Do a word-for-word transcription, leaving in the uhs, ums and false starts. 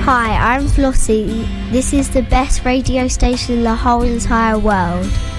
Hi, I'm Flossie. This is the best radio station in the whole entire world.